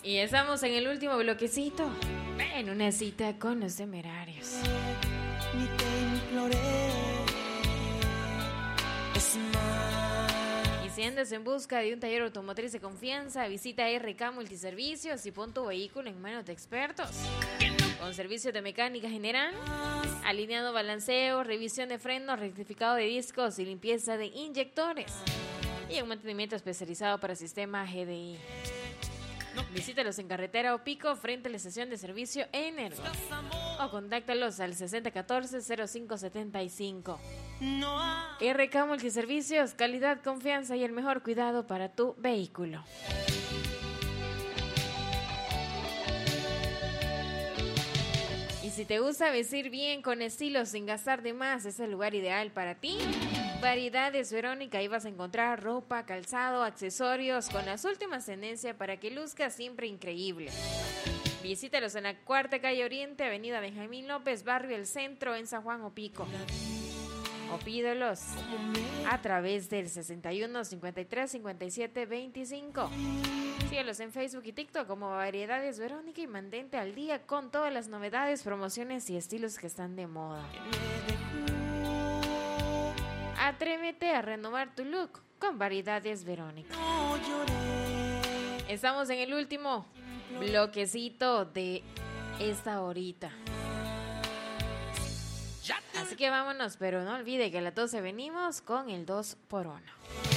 Y estamos en el último bloquecito, en una cita con los temerarios. Ni te imploré, es más. Y si andas en busca de un taller automotriz de confianza, visita RK Multiservicios y pon tu vehículo en manos de expertos. Con servicio de mecánica general, alineado, balanceo, revisión de frenos, rectificado de discos y limpieza de inyectores. Y un mantenimiento especializado para sistema GDI. Visítalos en Carretera Opico frente a la estación de servicio Energo o contáctalos al 6014-0575. RK Multiservicios, calidad, confianza y el mejor cuidado para tu vehículo. Y si te gusta vestir bien con estilo sin gastar de más, es el lugar ideal para ti. Variedades Verónica, ahí vas a encontrar ropa, calzado, accesorios con las últimas tendencias para que luzcas siempre increíble. Visítalos en la Cuarta Calle Oriente, Avenida Benjamín López, Barrio El Centro, en San Juan Opico. O pídelos a través del 61 53 57 25. Síguelos en Facebook y TikTok como Variedades Verónica y mantente al día con todas las novedades, promociones y estilos que están de moda. Atrévete a renovar tu look con Variedades Verónica. Estamos en el último bloquecito de esta horita. Así que vámonos, pero no olvide que a las 12 venimos con el 2x1.